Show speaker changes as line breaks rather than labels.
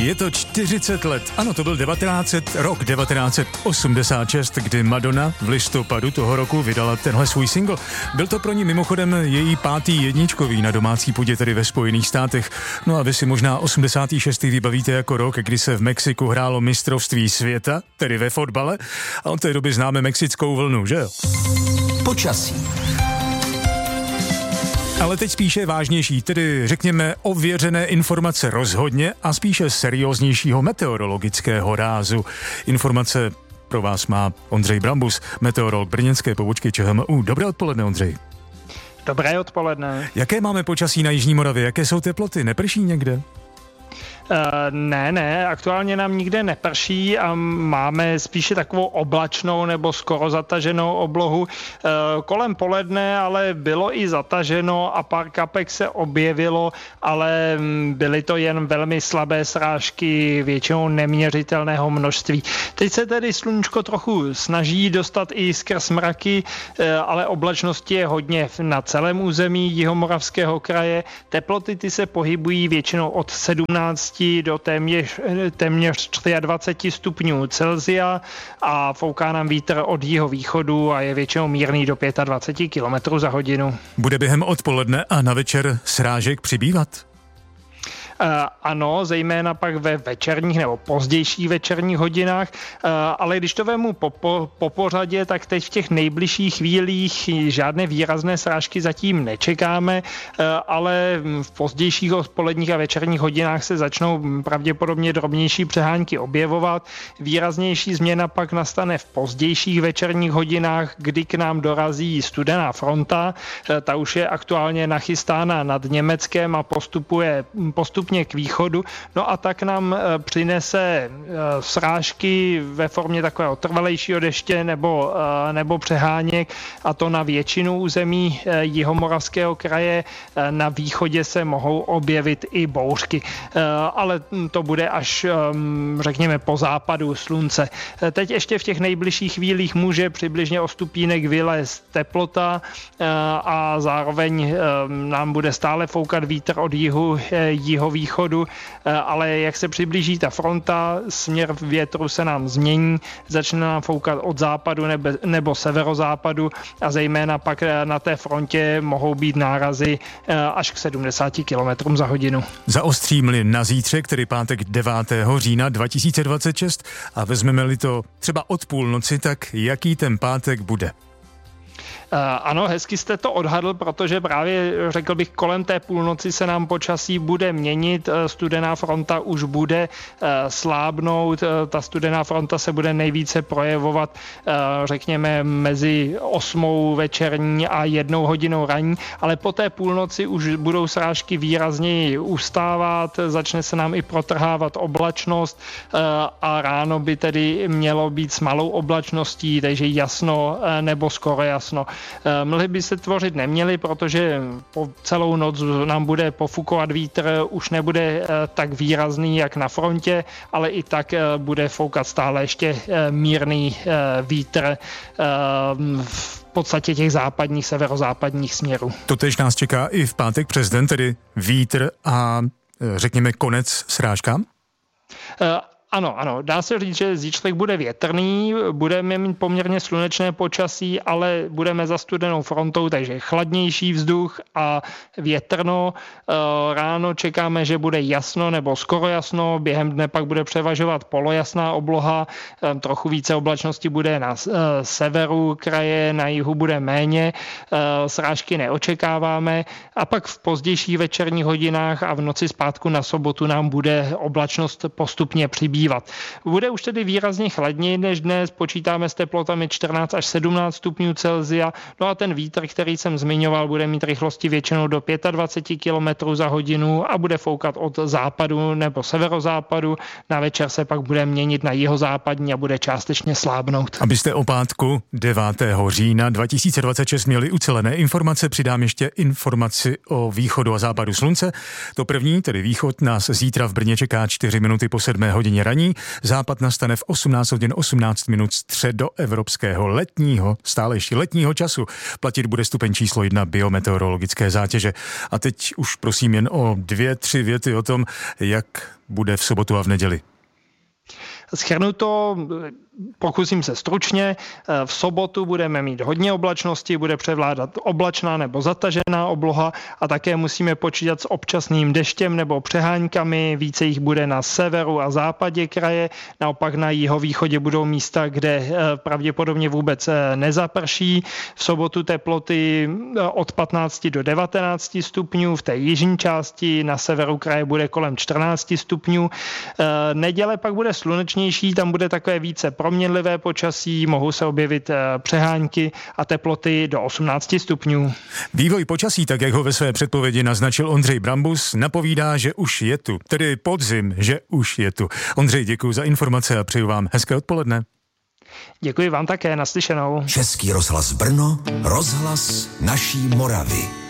Je to 40 let. Ano, to byl rok 1986, kdy Madonna v listopadu toho roku vydala tenhle svůj single. Byl to pro ní mimochodem její 5. jedničkový na domácí půdě, tedy ve Spojených státech. No a vy si možná 86. vybavíte jako rok, kdy se v Mexiku hrálo mistrovství světa, tedy ve fotbale. A od té doby známe mexickou vlnu, že jo?
Počasí.
Ale teď spíše vážnější, tedy řekněme ověřené informace rozhodně a spíše serióznějšího meteorologického rázu. Informace pro vás má Ondřej Brambus, meteorolog brněnské pobočky ČHMÚ. Dobré odpoledne, Ondřej.
Dobré odpoledne.
Jaké máme počasí na Jižní Moravě? Jaké jsou teploty? Neprší někde?
Ne, aktuálně nám nikde neprší a máme spíše takovou oblačnou nebo skoro zataženou oblohu. Kolem poledne ale bylo i zataženo a pár kapek se objevilo, ale byly to jen velmi slabé srážky, většinou neměřitelného množství. Teď se tedy sluníčko trochu snaží dostat i skrz mraky, ale oblačnosti je hodně na celém území Jihomoravského kraje. Teploty ty se pohybují většinou od 17 do téměř 23 stupňů Celsia a fouká nám vítr od jihovýchodu a je většinou mírný do 25 km za hodinu.
Bude během odpoledne a na večer srážek přibývat?
Ano, zejména pak ve večerních nebo pozdějších večerních hodinách, ale když to vemu po pořadě, tak teď v těch nejbližších chvílích žádné výrazné srážky zatím nečekáme, ale v pozdějších odpoledních a večerních hodinách se začnou pravděpodobně drobnější přehánky objevovat. Výraznější změna pak nastane v pozdějších večerních hodinách, kdy k nám dorazí studená fronta. Ta už je aktuálně nachystána nad Německem a postupně k východu. No a tak nám přinese srážky ve formě takového trvalejšího deště nebo přeháněk, a to na většinu území Jihomoravského kraje. Na východě se mohou objevit i bouřky, ale to bude až řekněme po západu slunce. Teď ještě v těch nejbližších chvílích může přibližně o stupínek vylézt teplota a zároveň nám bude stále foukat vítr od jihovýchodu, ale jak se přiblíží ta fronta, směr větru se nám změní, začne nám foukat od západu nebo severozápadu a zejména pak na té frontě mohou být nárazy až k 70 km za hodinu.
Zaostří mlyn na zítřek, tedy pátek 9. října 2026, a vezmeme-li to třeba od půlnoci, tak jaký ten pátek bude?
Ano, hezky jste to odhadl, protože právě řekl bych, kolem té půlnoci se nám počasí bude měnit, studená fronta už bude slábnout, ta studená fronta se bude nejvíce projevovat řekněme mezi 8 večerní a 1 hodinou ranní, ale po té půlnoci už budou srážky výrazněji ustávat, začne se nám i protrhávat oblačnost a ráno by tedy mělo být s malou oblačností, takže jasno nebo skoro jasno. Mlhy by se tvořit neměly, protože po celou noc nám bude pofukovat vítr, už nebude tak výrazný jak na frontě, ale i tak bude foukat stále ještě mírný vítr v podstatě těch západních, severozápadních směrů.
Totéž nás čeká i v pátek přes den, tedy vítr a řekněme konec srážkám?
Ano, dá se říct, že zítřek bude větrný, budeme mít poměrně slunečné počasí, ale budeme za studenou frontou, takže chladnější vzduch a větrno. Ráno čekáme, že bude jasno nebo skoro jasno, během dne pak bude převažovat polojasná obloha, trochu více oblačnosti bude na severu kraje, na jihu bude méně, srážky neočekáváme a pak v pozdějších večerních hodinách a v noci z pátku na sobotu nám bude oblačnost postupně přibývat. Bude už tedy výrazně chladněji než dnes, počítáme s teplotami 14 až 17 stupňů Celsia, no a ten vítr, který jsem zmiňoval, bude mít rychlosti většinou do 25 km za hodinu a bude foukat od západu nebo severozápadu, na večer se pak bude měnit na jihozápadní a bude částečně slábnout.
Abyste o pátku 9. října 2026 měli ucelené informace, přidám ještě informaci o východu a západu slunce. To první, tedy východ, nás zítra v Brně čeká 4 minuty po 7 hodině hraní. Západ nastane v 18 hodin 18 minut středoevropského stále ještě letního času. Platit bude stupeň číslo 1 biometeorologické zátěže. A teď už prosím jen o 2-3 věty o tom, jak bude v sobotu a v neděli.
Shrnu to, pokusím se stručně. V sobotu budeme mít hodně oblačnosti, bude převládat oblačná nebo zatažená obloha a také musíme počítat s občasným deštěm nebo přeháňkami. Více jich bude na severu a západě kraje. Naopak na jihovýchodě budou místa, kde pravděpodobně vůbec nezaprší. V sobotu teploty od 15 do 19 stupňů. V té jižní části na severu kraje bude kolem 14 stupňů. Neděle pak bude slunečnější, tam bude takové více proměnlivé počasí, mohou se objevit přehánky a teploty do 18 stupňů.
Vývoj počasí, tak jak ho ve své předpovědi naznačil Ondřej Brambus, napovídá, že už je tu. Tedy podzim, že už je tu. Ondřej, děkuji za informace a přeju vám hezké odpoledne.
Děkuji vám také, naslyšenou.
Český rozhlas Brno, rozhlas naší Moravy.